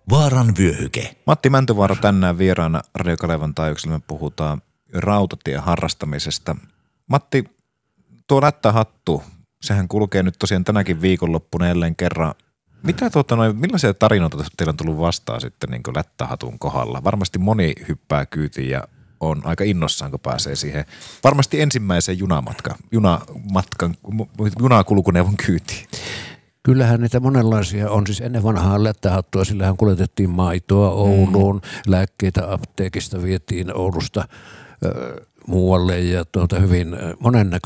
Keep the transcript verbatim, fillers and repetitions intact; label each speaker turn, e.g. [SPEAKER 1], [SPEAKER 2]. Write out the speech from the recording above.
[SPEAKER 1] Vaaran vyöhyke.
[SPEAKER 2] Matti Mäntyvaara tänään vieraana Radio Kalevan taajuuksella. Me puhutaan rautatien harrastamisesta. Matti, tuo lättähattu, sehän kulkee nyt tosiaan tänäkin viikonloppuna jälleen kerran. Mitä tuota noin, millaisia tarinoita teillä on tullut vastaan sitten niin kuin lättähatun kohdalla? Varmasti moni hyppää kyytiin ja on aika innossaan, kun pääsee siihen varmasti ensimmäiseen junamatkan, junamatkan, junakulkuneuvon kyytiin.
[SPEAKER 3] Kyllähän niitä monenlaisia on. Siis ennen vanhaa lättähattua, sillähän kuljetettiin maitoa Ouluun, mm. lääkkeitä apteekista vietiin Oulusta ö, muualle ja tuota hyvin monennäköistä